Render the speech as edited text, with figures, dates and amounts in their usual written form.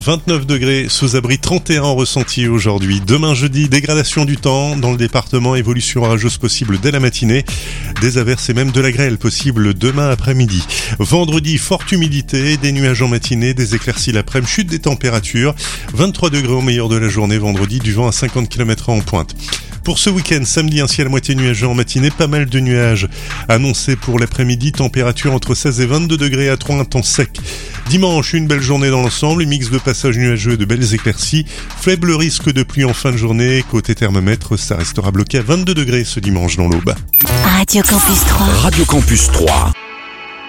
29 degrés, sous abri 31 ressenti aujourd'hui. Demain jeudi, dégradation du temps dans le département, évolution orageuse possible dès la matinée, des averses et même de la grêle possible demain après-midi. Vendredi, forte humidité, des nuages en matinée, des éclaircies l'après-midi, chute des températures, 23 degrés au meilleur de la journée vendredi, du vent à 50 km/h en pointe. Pour ce week-end, samedi, un ciel à moitié nuageux en matinée, pas mal de nuages annoncés pour l'après-midi, température entre 16 et 22 degrés à Troyes, un temps sec. Dimanche, une belle journée dans l'ensemble, mix de passages nuageux et de belles éclaircies, faible risque de pluie en fin de journée, côté thermomètre, ça restera bloqué à 22 degrés ce dimanche dans l'Aube. Radio Campus 3. Radio Campus 3.